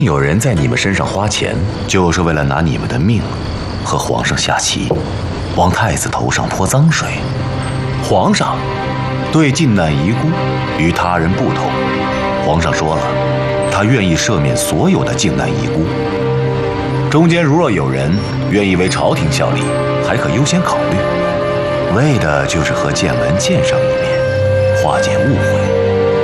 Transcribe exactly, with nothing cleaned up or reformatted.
有人在你们身上花钱，就是为了拿你们的命和皇上下棋，往太子头上泼脏水。皇上对靖难遗孤与他人不同，皇上说了，他愿意赦免所有的靖难遗孤。中间如若有人愿意为朝廷效力，还可优先考虑，为的就是和建文见上一面，化解误会。